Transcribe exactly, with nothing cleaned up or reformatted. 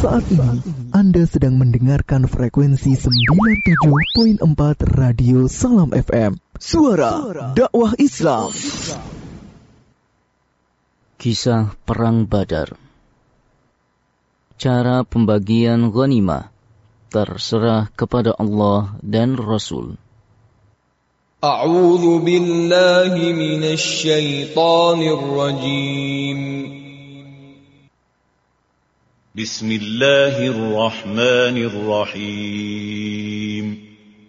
Saat ini Anda sedang mendengarkan frekuensi sembilan puluh tujuh koma empat Radio Salam F M, Suara Dakwah Islam. Kisah Perang Badar. Cara pembagian ghanimah terserah kepada Allah dan Rasul. A'udzu billahi minasy syaithanir rajim. Bismillahirrahmanirrahim.